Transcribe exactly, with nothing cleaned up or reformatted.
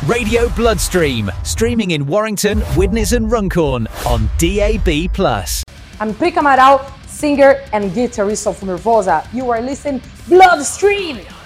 Radio Bloodstream, streaming in Warrington, Widnes and Runcorn on D A B plus. I'm Prik Amaral, singer and guitarist of Nervosa. You are listening Bloodstream!